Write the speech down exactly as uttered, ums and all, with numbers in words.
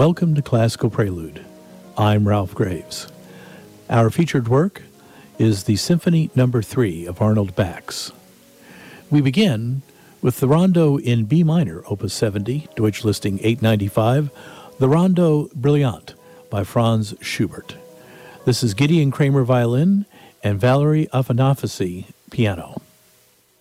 Welcome to Classical Prelude. I'm Ralph Graves. Our featured work is the Symphony Number three of Arnold Bax. We begin with the Rondo in B minor, Opus seventy, Deutsch Listing eight ninety-five, the Rondo Brilliant by Franz Schubert. This is Gideon Kramer violin and Valerie Afanasy piano.